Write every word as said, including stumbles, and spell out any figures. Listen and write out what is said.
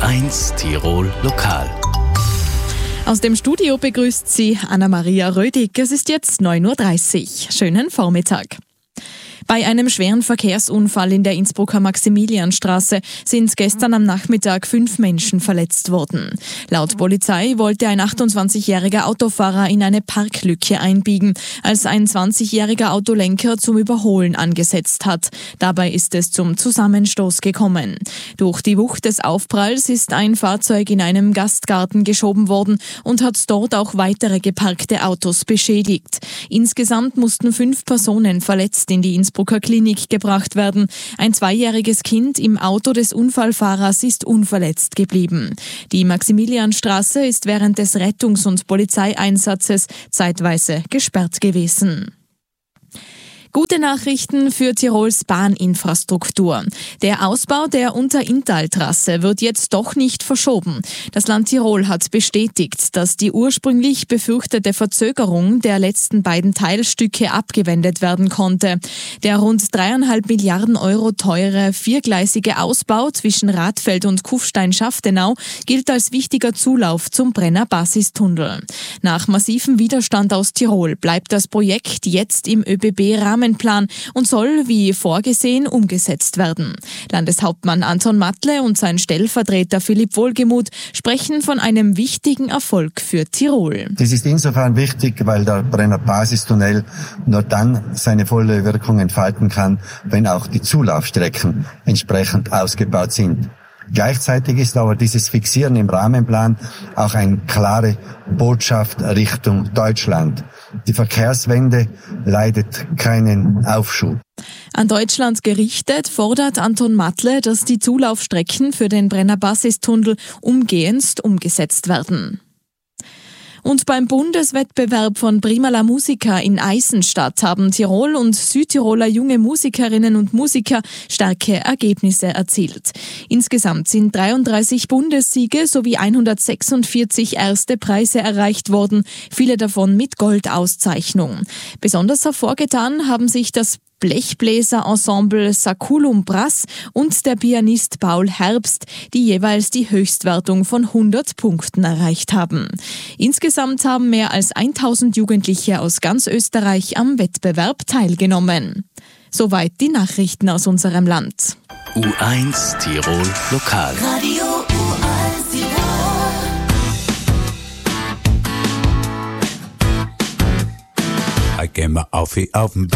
eins Tirol Lokal. Aus dem Studio begrüßt Sie Anna-Maria Rödig. Es ist jetzt neun Uhr dreißig. Schönen Vormittag. Bei einem schweren Verkehrsunfall in der Innsbrucker Maximilianstraße sind gestern am Nachmittag fünf Menschen verletzt worden. Laut Polizei wollte ein achtundzwanzigjähriger Autofahrer in eine Parklücke einbiegen, als ein zwanzigjähriger Autolenker zum Überholen angesetzt hat. Dabei ist es zum Zusammenstoß gekommen. Durch die Wucht des Aufpralls ist ein Fahrzeug in einem Gastgarten geschoben worden und hat dort auch weitere geparkte Autos beschädigt. Insgesamt mussten fünf Personen verletzt in die Innsbrucker Klinik gebracht werden. Ein zweijähriges Kind im Auto des Unfallfahrers ist unverletzt geblieben. Die Maximilianstraße ist während des Rettungs- und Polizeieinsatzes zeitweise gesperrt gewesen. Gute Nachrichten für Tirols Bahninfrastruktur. Der Ausbau der Unter-Inntal-Trasse wird jetzt doch nicht verschoben. Das Land Tirol hat bestätigt, dass die ursprünglich befürchtete Verzögerung der letzten beiden Teilstücke abgewendet werden konnte. Der rund dreieinhalb Milliarden Euro teure viergleisige Ausbau zwischen Radfeld und Kufstein-Schaftenau gilt als wichtiger Zulauf zum Brenner Basistunnel. Nach massivem Widerstand aus Tirol bleibt das Projekt jetzt im ÖBB-Rahmen Plan und soll, wie vorgesehen, umgesetzt werden. Landeshauptmann Anton Matle und sein Stellvertreter Philipp Wohlgemuth sprechen von einem wichtigen Erfolg für Tirol. Das ist insofern wichtig, weil der Brenner Basistunnel nur dann seine volle Wirkung entfalten kann, wenn auch die Zulaufstrecken entsprechend ausgebaut sind. Gleichzeitig ist aber dieses Fixieren im Rahmenplan auch eine klare Botschaft Richtung Deutschland. Die Verkehrswende leidet keinen Aufschub. An Deutschland gerichtet fordert Anton Matle, dass die Zulaufstrecken für den Brenner Basistunnel umgehend umgesetzt werden. Und beim Bundeswettbewerb von Prima la Musica in Eisenstadt haben Tirol und Südtiroler junge Musikerinnen und Musiker starke Ergebnisse erzielt. Insgesamt sind dreiunddreißig Bundessiege sowie hundertsechsundvierzig erste Preise erreicht worden, viele davon mit Goldauszeichnung. Besonders hervorgetan haben sich das Blechbläser-Ensemble Saculum Brass und der Pianist Paul Herbst, die jeweils die Höchstwertung von hundert Punkten erreicht haben. Insgesamt haben mehr als tausend Jugendliche aus ganz Österreich am Wettbewerb teilgenommen. Soweit die Nachrichten aus unserem Land. U eins Tirol Lokal. Radio U eins Tirol. Ich geh mal auf, auf den Berg.